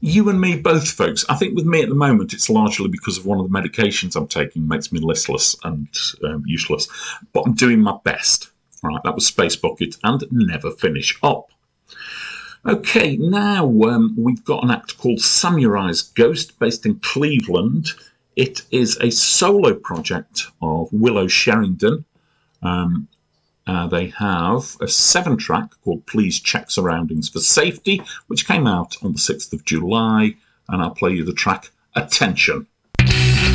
You and me both, folks. I think with me at the moment, it's largely because of one of the medications I'm taking makes me listless and useless. But I'm doing my best. Right, that was Space Bucket and Never Finish Up. Okay, now we've got an act called Samurai's Ghost, based in Cleveland. It is a solo project of Willow Sherrington. They have a 7-track called Please Check Surroundings for Safety, which came out on the 6th of July, and I'll play you the track Attention.